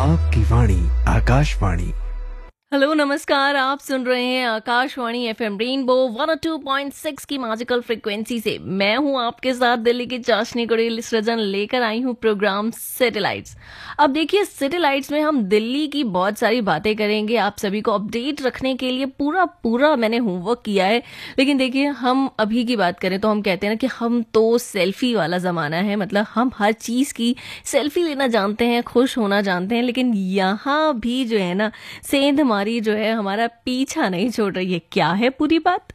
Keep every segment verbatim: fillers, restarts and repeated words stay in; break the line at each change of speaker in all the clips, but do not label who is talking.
आपकी वाणी आकाशवाणी।
हेलो नमस्कार, आप सुन रहे हैं Akashvani FM rainbow one O two point six की मैजिकल फ्रिक्वेंसी से। मैं हूं आपके साथ दिल्ली की चाशनी गुड़ील सृजन लेकर आई हूं प्रोग्राम सैटेलाइट्स। अब देखिए, सैटेलाइट्स में हम दिल्ली की बहुत सारी बातें करेंगे, आप सभी को अपडेट रखने के लिए पूरा पूरा मैंने होमवर्क किया है। लेकिन देखिए, हम अभी की बात करें तो हम कहते हैं ना कि हम तो सेल्फी वाला ज़माना है, मतलब हम हर चीज़ की सेल्फी लेना जानते हैं, खुश होना जानते हैं। लेकिन यहाँ भी जो है ना, सेंध जो है हमारा पीछा नहीं छोड़ रही है। क्या है पूरी बात?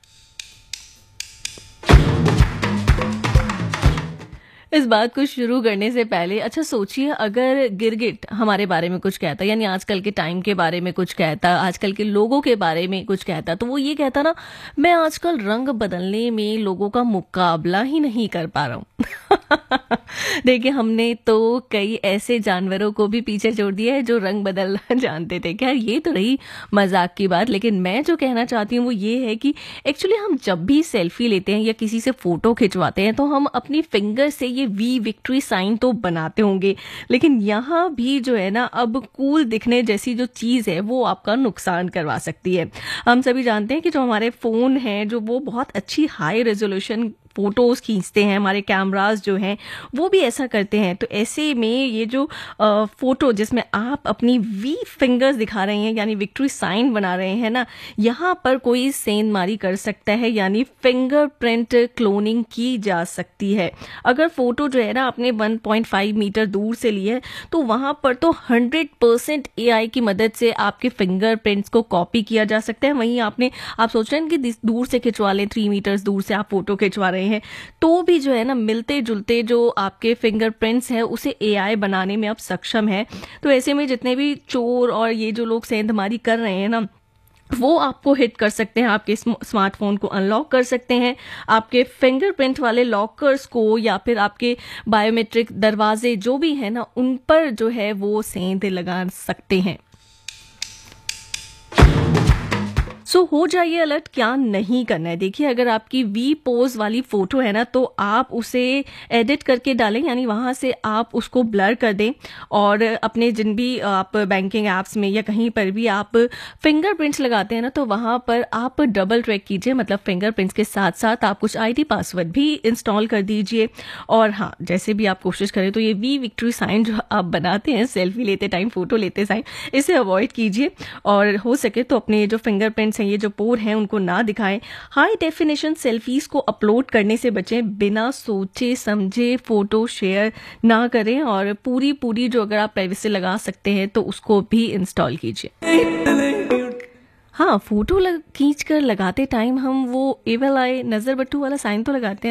इस बात को शुरू करने से पहले अच्छा सोचिए, अगर गिरगिट हमारे बारे में कुछ कहता, यानी आजकल के टाइम के बारे में कुछ कहता, आजकल के लोगों के बारे में कुछ कहता, तो वो ये कहता ना, मैं आजकल रंग बदलने में लोगों का मुकाबला ही नहीं कर पा रहा हूँ। देखिए, हमने तो कई ऐसे जानवरों को भी पीछे छोड़ दिया है जो रंग बदलना जानते थे। क्या ये तो रही मजाक की बात, लेकिन मैं जो कहना चाहती हूँ वो ये है कि एक्चुअली हम जब भी सेल्फी लेते हैं या किसी से फोटो खिंचवाते हैं तो हम अपनी फिंगर से ये वी विक्ट्री साइन तो बनाते होंगे, लेकिन यहाँ भी जो है ना, अब कूल दिखने जैसी जो चीज़ है वो आपका नुकसान करवा सकती है। हम सभी जानते हैं कि जो हमारे फ़ोन हैं जो वो बहुत अच्छी हाई रेजोल्यूशन फोटोज़ खींचते हैं, हमारे कैमरास जो हैं वो भी ऐसा करते हैं। तो ऐसे में ये जो आ, फोटो जिसमें आप अपनी वी फिंगर्स दिखा रहे हैं यानी विक्ट्री साइन बना रहे हैं ना, यहाँ पर कोई सेंधमारी कर सकता है, यानी फिंगरप्रिंट क्लोनिंग की जा सकती है। अगर फोटो जो है ना आपने वन पॉइंट फाइव मीटर दूर से ली है तो वहाँ पर तो हंड्रेड परसेंट ए आई की मदद से आपके फिंगरप्रिंट्स को कॉपी किया जा सकता है। वहीं आपने आप सोच रहे हैं कि दूर से खिंचवा लें, थ्री मीटर्स दूर से आप फोटो खिंचवा रहे हैं तो भी जो है ना, मिलते जुलते जो आपके फिंगरप्रिंट्स है उसे ए आई बनाने में अब सक्षम है। तो ऐसे में जितने भी चोर और ये जो लोग सेंधमारी कर रहे हैं ना, वो आपको हिट कर सकते हैं, आपके स्मार्टफोन को अनलॉक कर सकते हैं, आपके फिंगरप्रिंट वाले लॉकर्स को या फिर आपके बायोमेट्रिक दरवाजे जो भी है ना, उन पर जो है वो सेंध लगा सकते हैं। सो so, हो जाइए अलर्ट, क्या नहीं करना है। देखिए, अगर आपकी वी पोज वाली फोटो है ना तो आप उसे एडिट करके डालें, यानी वहाँ से आप उसको ब्लर कर दें और अपने जिन भी आप बैंकिंग ऐप्स में या कहीं पर भी आप फिंगरप्रिंट्स लगाते हैं ना तो वहाँ पर आप डबल ट्रैक कीजिए, मतलब फिंगरप्रिंट्स के साथ साथ आप कुछ आईडी पासवर्ड भी इंस्टॉल कर दीजिए। और हाँ, जैसे भी आप कोशिश करें तो ये वी विक्ट्री साइन जो आप बनाते हैं सेल्फी लेते टाइम, फोटो लेते टाइम, इसे अवॉइड कीजिए और हो सके तो अपने जो फिंगरप्रिंट्स ये जो पोर हैं उनको ना दिखाएं। हाई डेफिनेशन सेल्फीज को अपलोड करने से बचें, बिना सोचे समझे फोटो शेयर ना करें और पूरी पूरी जो अगर आप प्राइवेसी लगा सकते हैं तो उसको भी इंस्टॉल कीजिए। हाँ, फोटो लग, खींच कर लगाते टाइम हम वो एवल आई नजर बट्टू वाला साइन तो लगाते हैं।